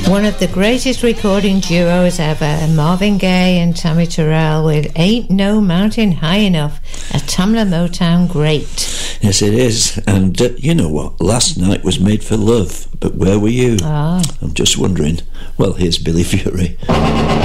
One of the greatest recording duos ever, Marvin Gaye and Tammy Terrell with Ain't No Mountain High Enough, a Tamla Motown great. Yes, it is. And you know what? Last night was made for love, but where were you? I'm just wondering. Well, here's Billy Fury.